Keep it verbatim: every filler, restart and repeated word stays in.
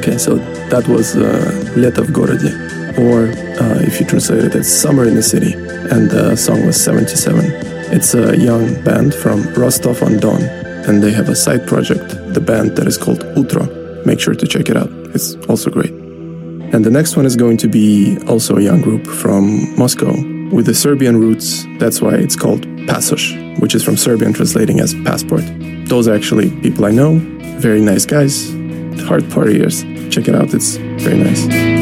Okay, so that was uh, Lето в городе, or uh, if you translate it, it's Summer in the City, and the song was seventy-seven. It's a young band from Rostov-on-Don, and they have a side project, the band that is called Utro. Make sure to check it out. It's also great. And the next one is going to be also a young group from Moscow with the Serbian roots. That's why it's called Pasoš, which is from Serbian translating as passport. Those are actually people I know, very nice guys, hard partiers. Check it out, it's very nice.